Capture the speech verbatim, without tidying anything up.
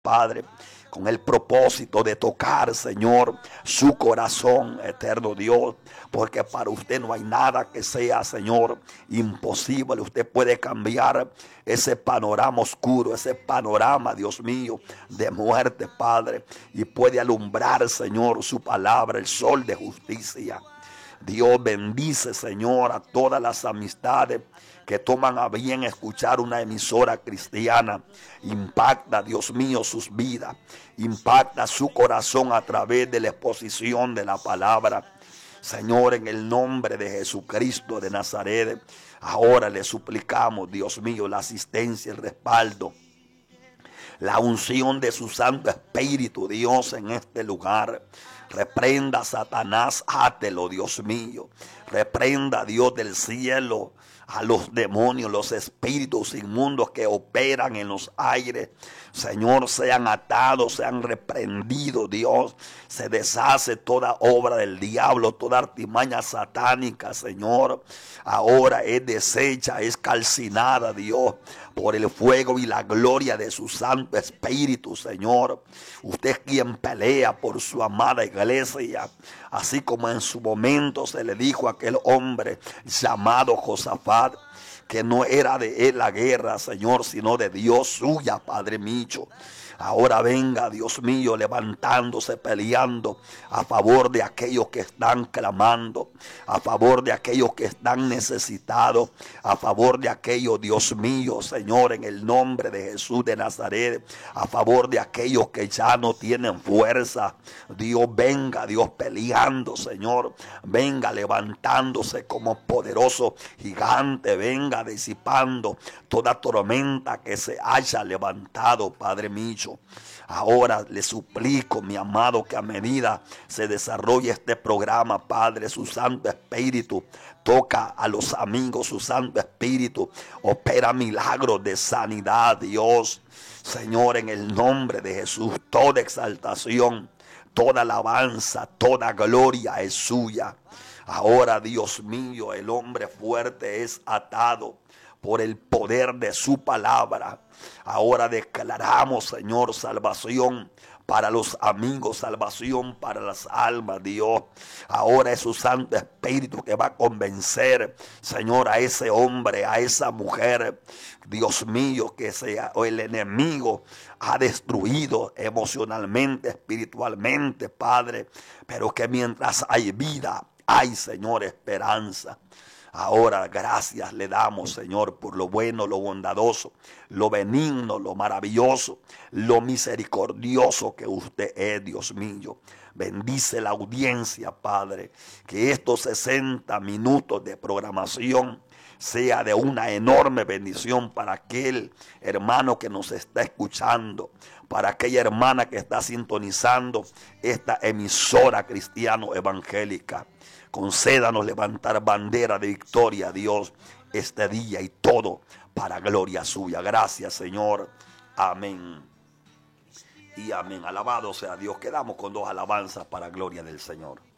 Padre, con el propósito de tocar, Señor, su corazón, eterno Dios, porque para usted no hay nada que sea, Señor, imposible. Usted puede cambiar ese panorama oscuro, ese panorama, Dios mío, de muerte, Padre, y puede alumbrar, Señor, su palabra, el sol de justicia. Dios bendice, Señor, a todas las amistades que toman a bien escuchar una emisora cristiana. Impacta, Dios mío, sus vidas. Impacta su corazón a través de la exposición de la palabra. Señor, en el nombre de Jesucristo de Nazaret, ahora le suplicamos, Dios mío, la asistencia, el respaldo, la unción de su Santo Espíritu, Dios, en este lugar. Reprenda, Satanás, átelo, Dios mío. Reprenda, Dios del cielo, a los demonios, los espíritus inmundos que operan en los aires. Señor, sean atados, sean reprendidos, Dios. Se deshace toda obra del diablo, toda artimaña satánica, Señor. Ahora es deshecha, es calcinada, Dios, por el fuego y la gloria de su Santo Espíritu, Señor. Usted es quien pelea por su amada iglesia, así como en su momento se le dijo a aquel hombre llamado Josafat, que no era de él la guerra, Señor, sino de Dios suya, Padre mío. Ahora venga, Dios mío, levantándose, peleando a favor de aquellos que están clamando, a favor de aquellos que están necesitados, a favor de aquellos, Dios mío, Señor, en el nombre de Jesús de Nazaret, a favor de aquellos que ya no tienen fuerza. Dios, venga, Dios peleando, Señor, venga levantándose como poderoso gigante, venga disipando toda tormenta que se haya levantado, Padre mío. Ahora le suplico, mi amado, que a medida se desarrolle este programa, Padre, su Santo Espíritu toca a los amigos, su Santo Espíritu opera milagros de sanidad, Dios. Señor, en el nombre de Jesús, toda exaltación, toda alabanza, toda gloria es suya. Ahora, Dios mío, el hombre fuerte es atado por el poder de su palabra. Ahora declaramos, Señor, salvación para los amigos, salvación para las almas, Dios. Ahora es su Santo Espíritu que va a convencer, Señor, a ese hombre, a esa mujer, Dios mío, que sea, o el enemigo ha destruido emocionalmente, espiritualmente, Padre, pero que mientras hay vida, hay, Señor, esperanza. Ahora gracias le damos, Señor, por lo bueno, lo bondadoso, lo benigno, lo maravilloso, lo misericordioso que usted es, Dios mío. Bendice la audiencia, Padre, que estos sesenta minutos de programación sea de una enorme bendición para aquel hermano que nos está escuchando, para aquella hermana que está sintonizando esta emisora cristiano evangélica. Concédanos levantar bandera de victoria, Dios, este día y todo para gloria suya. Gracias, Señor. Amén. Y amén. Alabado sea Dios. Quedamos con dos alabanzas para gloria del Señor.